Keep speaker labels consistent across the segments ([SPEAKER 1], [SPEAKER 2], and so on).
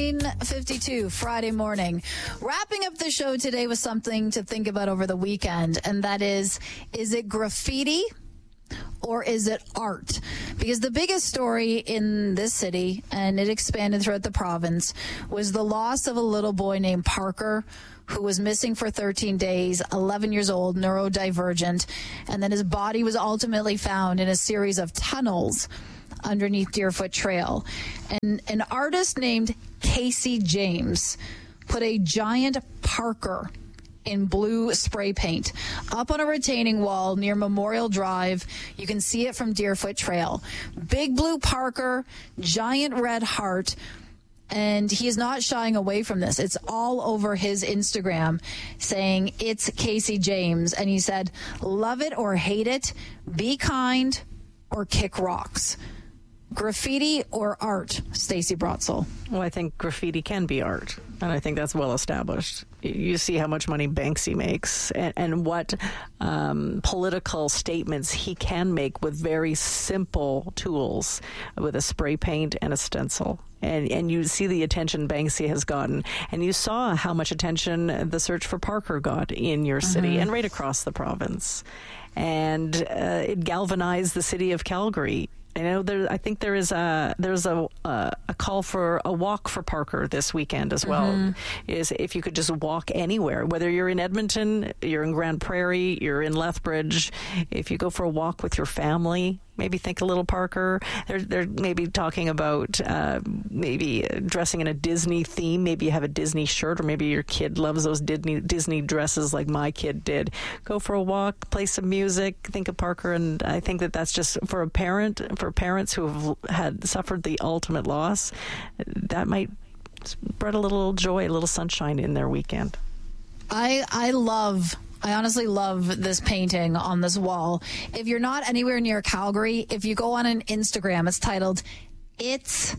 [SPEAKER 1] 9:52 Friday morning. Wrapping up the show today with something to think about over the weekend, and that is it graffiti or is it art? Because the biggest story in this city, and it expanded throughout the province, was the loss of a little boy named Parker, who was missing for 13 days, 11 years old, neurodivergent, and then his body was ultimately found in a series of tunnels underneath Deerfoot Trail. And an artist named Casey James put a giant Parker in blue spray paint up on a retaining wall near Memorial Drive. You can see it from Deerfoot Trail. Big blue Parker, giant red heart, and he is not shying away from this. It's all over his Instagram saying, "It's Casey James." And he said, "Love it or hate it, be kind or kick rocks." Graffiti or art, Stacey Brotzel?
[SPEAKER 2] Well, I think graffiti can be art, and I think that's well established. You see how much money Banksy makes and what political statements he can make with very simple tools, with a spray paint and a stencil. And you see the attention Banksy has gotten. And you saw how much attention the search for Parker got in your city and right across the province. And it galvanized the city of Calgary. I know I think there's a call for a walk for Parker this weekend as well. Is if you could just walk anywhere, whether you're in Edmonton, you're in Grand Prairie, you're in Lethbridge, if you go for a walk with your family, maybe think a little Parker. They're maybe talking about maybe dressing in a Disney theme. Maybe you have a Disney shirt, or maybe your kid loves those Disney dresses like my kid did. Go for a walk, play some music, think of Parker. And I think that's just for parents who have suffered the ultimate loss, that might spread a little joy, a little sunshine in their weekend.
[SPEAKER 1] I honestly love this painting on this wall. If you're not anywhere near Calgary, if you go on an Instagram, it's titled, "It's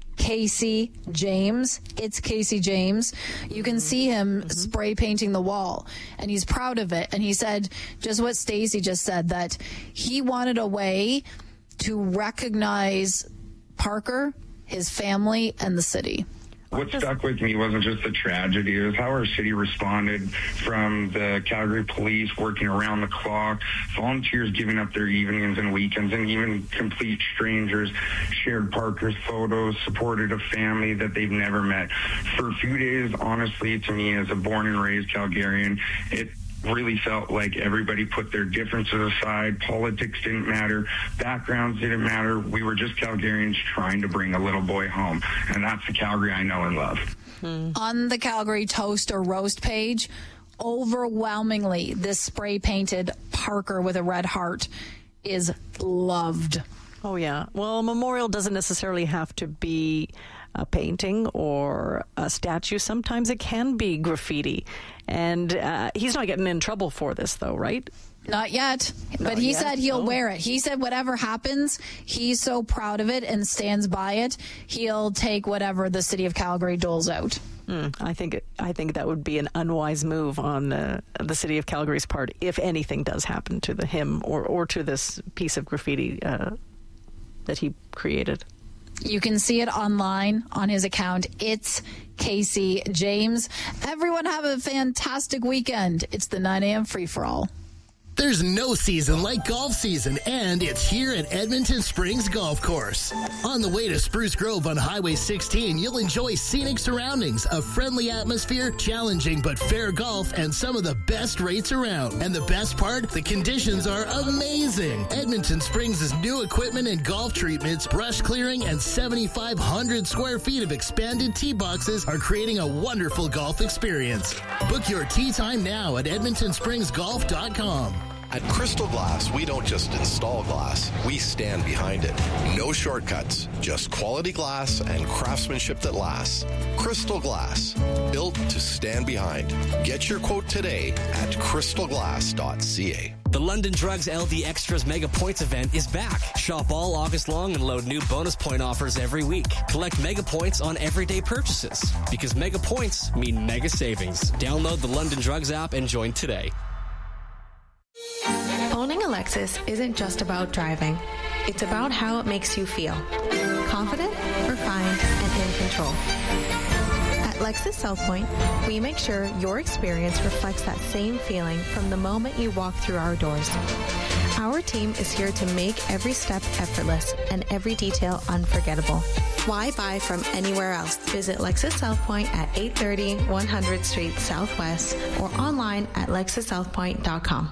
[SPEAKER 1] Casey James." It's Casey James. You can see him spray painting the wall, and he's proud of it. And he said just what Stacey just said, that he wanted a way to recognize Parker, his family, and the city.
[SPEAKER 3] What stuck with me wasn't just the tragedy, it was how our city responded, from the Calgary police working around the clock, volunteers giving up their evenings and weekends, and even complete strangers shared Parker's photos, supported a family that they've never met. For a few days, honestly, to me as a born and raised Calgarian, it really felt like everybody put their differences aside. Politics didn't matter. Backgrounds didn't matter. We were just Calgarians trying to bring a little boy home. And that's the Calgary I know and love.
[SPEAKER 1] On the Calgary Toast or Roast page, overwhelmingly, this spray-painted Parker with a red heart is loved.
[SPEAKER 2] Oh, yeah. Well, a memorial doesn't necessarily have to be a painting or a statue. Sometimes it can be graffiti. And he's not getting in trouble for this, though, right?
[SPEAKER 1] Not yet. But he said he'll wear it. He said whatever happens, he's so proud of it and stands by it, he'll take whatever the city of Calgary doles out.
[SPEAKER 2] I think that would be an unwise move on the city of Calgary's part if anything does happen to him or to this piece of graffiti that he created.
[SPEAKER 1] You can see it online on his account. It's Casey James. Everyone have a fantastic weekend. It's the 9 a.m. free-for-all.
[SPEAKER 4] There's no season like golf season, and it's here at Edmonton Springs Golf Course. On the way to Spruce Grove on Highway 16, you'll enjoy scenic surroundings, a friendly atmosphere, challenging but fair golf, and some of the best rates around. And the best part, the conditions are amazing. Edmonton Springs' new equipment and golf treatments, brush clearing, and 7,500 square feet of expanded tee boxes are creating a wonderful golf experience. Book your tee time now at EdmontonSpringsGolf.com.
[SPEAKER 5] At Crystal Glass, we don't just install glass, we stand behind it. No shortcuts, just quality glass and craftsmanship that lasts. Crystal Glass, built to stand behind. Get your quote today at crystalglass.ca.
[SPEAKER 6] The London Drugs LD Extras Mega Points event is back. Shop all August long and load new bonus point offers every week. Collect mega points on everyday purchases, because mega points mean mega savings. Download the London Drugs app and join today.
[SPEAKER 7] Owning a Lexus isn't just about driving. It's about how it makes you feel. Confident, refined, and in control. Lexus South Point, we make sure your experience reflects that same feeling from the moment you walk through our doors. Our team is here to make every step effortless and every detail unforgettable. Why buy from anywhere else? Visit Lexus South Point at 830 100th Street Southwest or online at lexussouthpoint.com.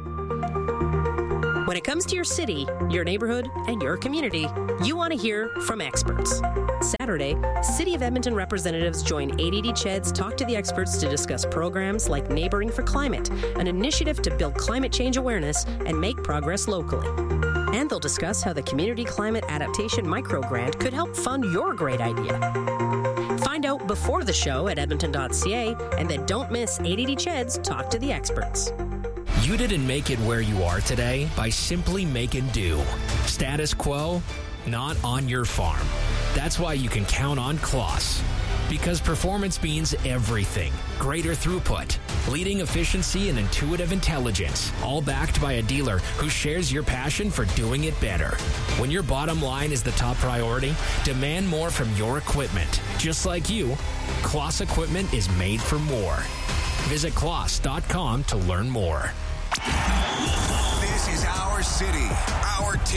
[SPEAKER 8] When it comes to your city, your neighborhood, and your community, you want to hear from experts. Saturday, City of Edmonton representatives join ADD CHED's Talk to the Experts to discuss programs like Neighboring for Climate, an initiative to build climate change awareness and make progress locally. And they'll discuss how the Community Climate Adaptation Micro-Grant could help fund your great idea. Find out before the show at edmonton.ca, and then don't miss ADD CHED's Talk to the Experts.
[SPEAKER 9] You didn't make it where you are today by simply making do. Status quo, not on your farm. That's why you can count on Kloss. Because performance means everything. Greater throughput, leading efficiency and intuitive intelligence, all backed by a dealer who shares your passion for doing it better. When your bottom line is the top priority, demand more from your equipment. Just like you, Kloss equipment is made for more. Visit Kloss.com to learn more.
[SPEAKER 10] This is our city, our team.